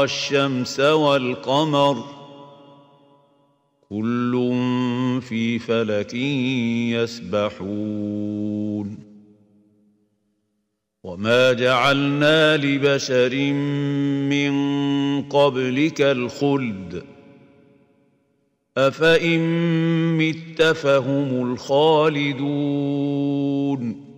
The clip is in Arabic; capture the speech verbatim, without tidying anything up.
والشمس والقمر كل في فلك يسبحون وما جعلنا لبشر من قبلك الخلد أفإن مت فهم الخالدون